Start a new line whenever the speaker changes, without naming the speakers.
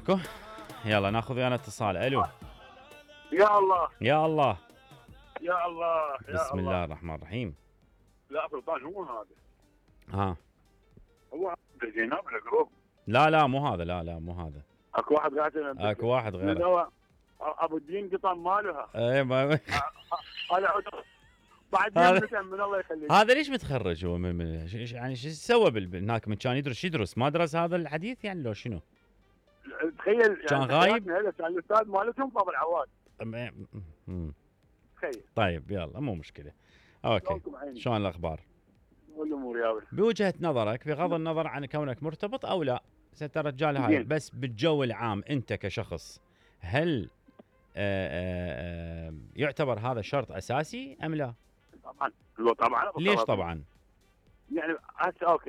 اكو. يلا ناخذ ويانا اتصال. الو.
يا الله
يا الله.
يا الله يا
بسم
الله.
الله الرحمن الرحيم.
لا سلطان هو هذا،
ها.
هو هذا جيناه بالجروب.
لا مو هذا، لا مو هذا.
اكو واحد قاعد
اكو واحد غيره.
هو ابو الدين قطن مالها.
اي ما
هذا بعد
هذا-
من الله يخليك.
هذا ليش متخرج هو يعني شو سوى هناك من كان يدرس ما درس هذا الحديث يعني لو شنو؟
تخيل يعني
كان غايب؟
كان الاستاذ مالتهم طاب العواد. تخيل.
طيب يلا مو مشكله. اوكي.
شلونكم عيني؟
شلون الاخبار؟
والامور يا ولد.
بوجهه نظرك بغض النظر عن كونك مرتبط او لا، الرجال هاي
زين.
بس بالجو العام انت كشخص هل يعتبر هذا شرط اساسي ام لا؟
طبعا. لو طبعا.
ليش طبعا؟
يعني هسه اوكي